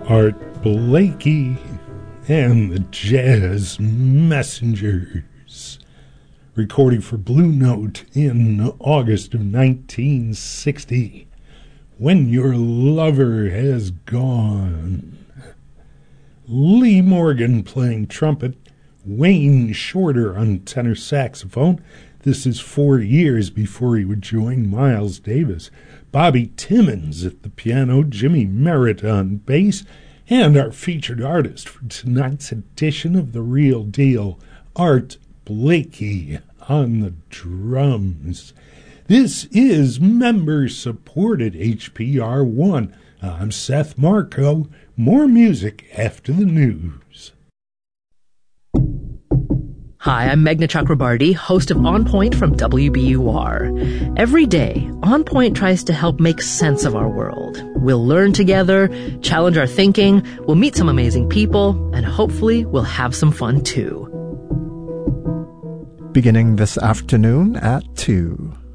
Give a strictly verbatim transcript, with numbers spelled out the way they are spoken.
Art Blakey and the Jazz Messengers, recording for Blue Note in August of nineteen sixty, When Your Lover Has Gone. Lee Morgan playing trumpet, Wayne Shorter on tenor saxophone. This is four years before he would join Miles Davis. Bobby Timmons at the piano, Jimmy Merritt on bass, and our featured artist for tonight's edition of The Real Deal, Art Blakey on the drums. This is member-supported H P R one. I'm Seth Marco. More music after the news. Hi, I'm Meghna Chakrabarty, host of On Point from W B U R. Every day, On Point tries to help make sense of our world. We'll learn together, challenge our thinking, we'll meet some amazing people, and hopefully we'll have some fun too. Beginning this afternoon at two.